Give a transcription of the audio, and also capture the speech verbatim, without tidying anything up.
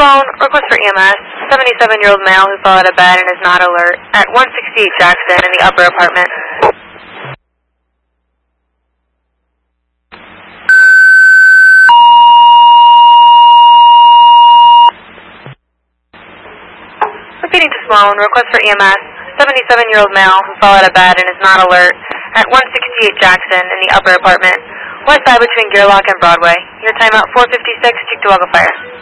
Sloan, request for E M S, seventy-seven-year-old male who fell out of bed and is not alert at one sixty-eight Jackson in the upper apartment. Repeating to Sloan, request for E M S, seventy-seven-year-old male who fell out of bed and is not alert at one sixty-eight Jackson in the upper apartment, west side between Gearlock and Broadway. Your timeout four fifty-six, Cheektowaga Fire.